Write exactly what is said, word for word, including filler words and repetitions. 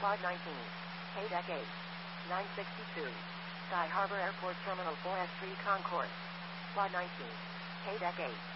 Quad nineteen. K-Deck eight. nine sixty-two. Sky Harbor Airport Terminal four S three Concourse. Quad nineteen. K-Deck eight.